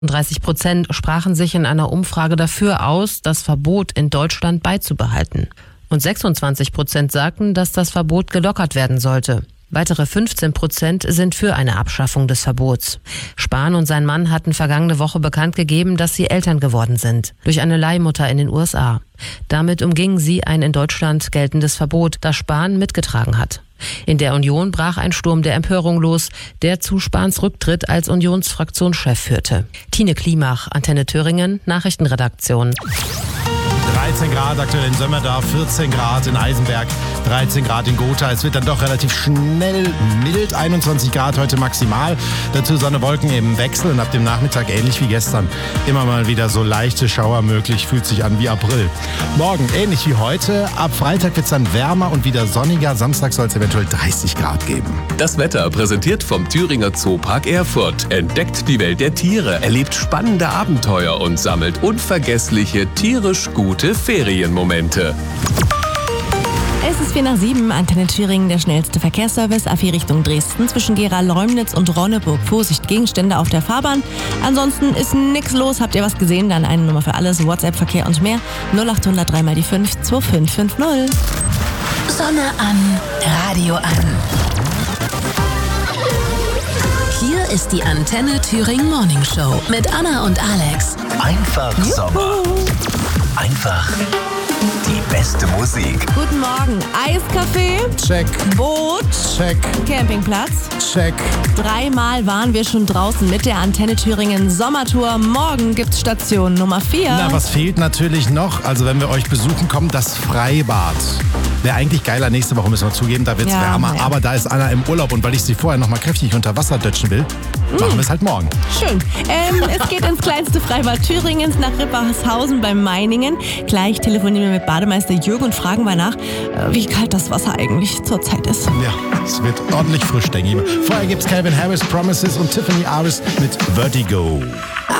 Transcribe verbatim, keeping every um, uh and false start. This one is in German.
dreißig Prozent sprachen sich in einer Umfrage dafür aus, das Verbot in Deutschland beizubehalten. Und sechsundzwanzig Prozent sagten, dass das Verbot gelockert werden sollte. Weitere fünfzehn Prozent sind für eine Abschaffung des Verbots. Spahn und sein Mann hatten vergangene Woche bekannt gegeben, dass sie Eltern geworden sind. Durch eine Leihmutter in den U S A. Damit umgingen sie ein in Deutschland geltendes Verbot, das Spahn mitgetragen hat. In der Union brach ein Sturm der Empörung los, der zu Spahns Rücktritt als Unionsfraktionschef führte. Tine Klimach, Antenne Thüringen, Nachrichtenredaktion. dreizehn Grad aktuell in Sömmerdorf, vierzehn Grad in Eisenberg, dreizehn Grad in Gotha. Es wird dann doch relativ schnell mild, einundzwanzig Grad heute maximal. Dazu Sonne, Wolken im Wechsel und ab dem Nachmittag ähnlich wie gestern. Immer mal wieder so leichte Schauer möglich, fühlt sich an wie April. Morgen ähnlich wie heute, ab Freitag wird es dann wärmer und wieder sonniger. Samstag soll es eventuell dreißig Grad geben. Das Wetter präsentiert vom Thüringer Zoopark Erfurt. Entdeckt die Welt der Tiere, erlebt spannende Abenteuer und sammelt unvergessliche, tierisch gute Ferienmomente. Es ist vier nach sieben, Antenne Thüringen, der schnellste Verkehrsservice, A vier Richtung Dresden, zwischen Gera-Leumnitz und Ronneburg. Vorsicht, Gegenstände auf der Fahrbahn. Ansonsten ist nichts los. Habt ihr was gesehen? Dann eine Nummer für alles, WhatsApp-Verkehr und mehr. null acht null null drei mal die fünf zwei fünf fünf null. Sonne an, Radio an. Hier ist die Antenne Thüringen Morning Show mit Anna und Alex. Einfach Juhu. Sommer. Einfach die beste Musik. Guten Morgen. Eiskaffee, Check, Boot, check, Campingplatz. check. Dreimal waren wir schon draußen mit der Antenne Thüringen Sommertour. Morgen gibt's Station Nummer vier. Na, was fehlt natürlich noch? Also wenn wir euch besuchen kommen, das Freibad. Wäre eigentlich geiler, nächste Woche müssen wir zugeben, da wird's Ja, wärmer. ja. Aber da ist Anna im Urlaub und weil ich sie vorher noch mal kräftig unter Wasser dötschen will, machen wir es halt morgen. Schön. Ähm, es geht ins kleinste Freibad Thüringens nach Rippershausen beim Meiningen. Gleich telefonieren wir mit Bademeister Jürgen und fragen mal nach, äh, wie kalt das Wasser eigentlich zurzeit ist. Ja, es wird ordentlich frisch, denke ich. Vorher gibt's Calvin Harris, Promises und Tiffany Aris mit Vertigo.